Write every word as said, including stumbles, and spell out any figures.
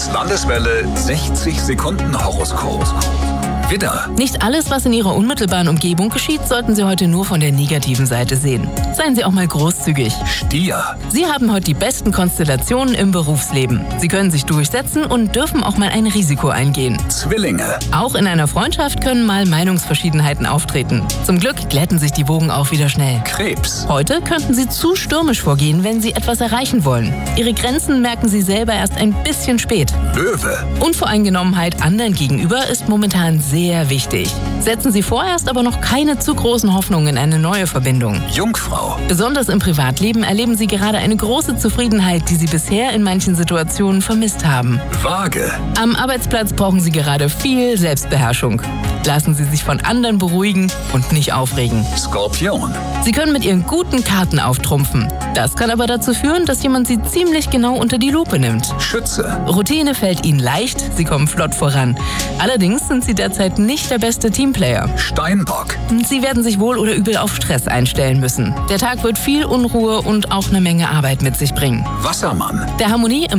Das Landeswelle sechzig Sekunden Horoskop. Widder. Nicht alles, was in Ihrer unmittelbaren Umgebung geschieht, sollten Sie heute nur von der negativen Seite sehen. Seien Sie auch mal großzügig. Stier. Sie haben heute die besten Konstellationen im Berufsleben. Sie können sich durchsetzen und dürfen auch mal ein Risiko eingehen. Zwillinge. Auch in einer Freundschaft können mal Meinungsverschiedenheiten auftreten. Zum Glück glätten sich die Wogen auch wieder schnell. Krebs. Heute könnten Sie zu stürmisch vorgehen, wenn Sie etwas erreichen wollen. Ihre Grenzen merken Sie selber erst ein bisschen spät. Löwe. Unvoreingenommenheit anderen gegenüber ist momentan sehr Sehr wichtig. Setzen Sie vorerst aber noch keine zu großen Hoffnungen in eine neue Verbindung. Jungfrau. Besonders im Privatleben erleben Sie gerade eine große Zufriedenheit, die Sie bisher in manchen Situationen vermisst haben. Waage. Am Arbeitsplatz brauchen Sie gerade viel Selbstbeherrschung. Lassen Sie sich von anderen beruhigen und nicht aufregen. Skorpion. Sie können mit Ihren guten Karten auftrumpfen. Das kann aber dazu führen, dass jemand Sie ziemlich genau unter die Lupe nimmt. Schütze. Routine fällt Ihnen leicht, Sie kommen flott voran. Allerdings sind Sie derzeit nicht der beste Teamplayer. Steinbock. Sie werden sich wohl oder übel auf Stress einstellen müssen. Der Tag wird viel Unruhe und auch eine Menge Arbeit mit sich bringen. Wassermann. Der Harmonie im